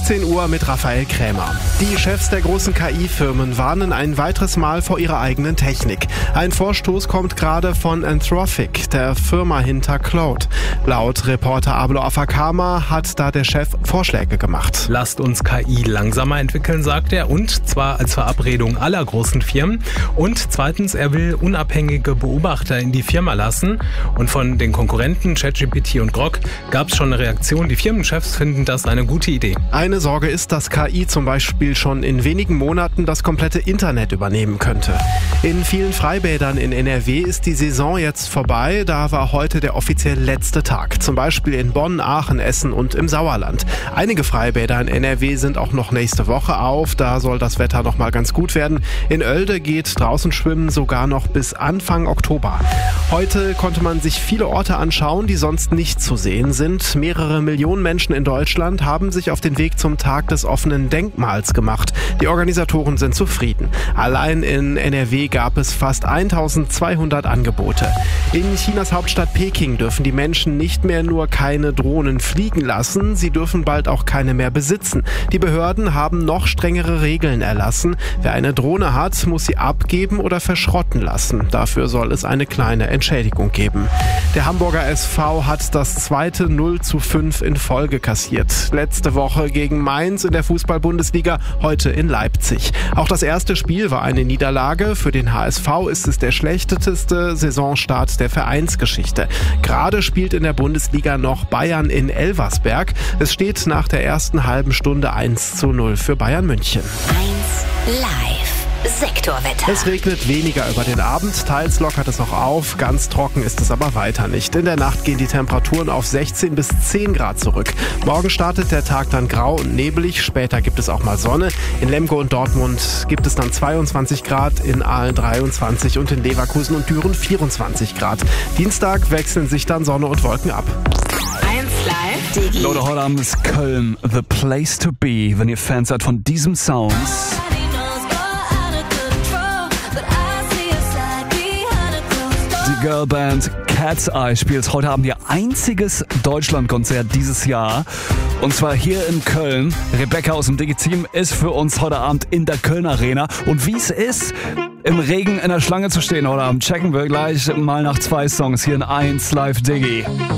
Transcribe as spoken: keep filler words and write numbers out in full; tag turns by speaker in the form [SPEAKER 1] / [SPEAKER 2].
[SPEAKER 1] sechzehn Uhr mit Raphael Krämer. Die Chefs der großen K I-Firmen warnen ein weiteres Mal vor ihrer eigenen Technik. Ein Vorstoß kommt gerade von Anthropic, der Firma hinter Claude. Laut Reporter Ablo Afakama hat da der Chef Vorschläge gemacht.
[SPEAKER 2] Lasst uns K I langsamer entwickeln, sagt er, und zwar als Verabredung aller großen Firmen. Und zweitens, er will unabhängige Beobachter in die Firma lassen. Und von den Konkurrenten ChatGPT und Grok gab es schon eine Reaktion. Die Firmenchefs finden das eine gute Idee.
[SPEAKER 1] Eine Sorge ist, dass K I zum Beispiel schon in wenigen Monaten das komplette Internet übernehmen könnte. In vielen Freibädern in N R W ist die Saison jetzt vorbei. Da war heute der offiziell letzte Tag. Zum Beispiel in Bonn, Aachen, Essen und im Sauerland. Einige Freibäder in N R W sind auch noch nächste Woche auf. Da soll das Wetter noch mal ganz gut werden. In Oelde geht draußen schwimmen sogar noch bis Anfang Oktober. Heute konnte man sich viele Orte anschauen, die sonst nicht zu sehen sind. Mehrere Millionen Menschen in Deutschland haben sich auf den Weg zum Tag des offenen Denkmals gemacht. Die Organisatoren sind zufrieden. Allein in N R W gab es fast eintausendzweihundert Angebote. In Chinas Hauptstadt Peking dürfen die Menschen nicht mehr nur keine Drohnen fliegen lassen, sie dürfen bald auch keine mehr besitzen. Die Behörden haben noch strengere Regeln erlassen. Wer eine Drohne hat, muss sie abgeben oder verschrotten lassen. Dafür soll es eine kleine Entschädigung geben. Der Hamburger S V hat das zweite null zu fünf in Folge kassiert. Letzte Woche gegen Mainz in der Fußball-Bundesliga, heute in Leipzig. Auch das erste Spiel war eine Niederlage. Für den H S V ist es der schlechteste Saisonstart der Vereinsgeschichte. Gerade spielt in der Bundesliga noch Bayern in Elversberg. Es steht nach der ersten halben Stunde eins zu null für Bayern München.
[SPEAKER 3] eins live. Sektorwetter.
[SPEAKER 1] Es regnet weniger über den Abend, teils lockert es auch auf, ganz trocken ist es aber weiter nicht. In der Nacht gehen die Temperaturen auf sechzehn bis zehn Grad zurück. Morgen startet der Tag dann grau und nebelig, später gibt es auch mal Sonne. In Lemgo und Dortmund gibt es dann zweiundzwanzig Grad, in Aalen dreiundzwanzig und in Leverkusen und Düren vierundzwanzig Grad. Dienstag wechseln sich dann Sonne und Wolken ab.
[SPEAKER 3] eins live. Digi.
[SPEAKER 4] Leute, heute Abend ist Köln the place to be, wenn ihr Fans seid von diesem Sound. Die Girlband Cat's Eye spielt heute Abend ihr einziges Deutschlandkonzert dieses Jahr. Und zwar hier in Köln. Rebecca aus dem Digi-Team ist für uns heute Abend in der Köln Arena. Und wie es ist, im Regen in der Schlange zu stehen heute Abend, checken wir gleich mal nach zwei Songs hier in eins Live Digi.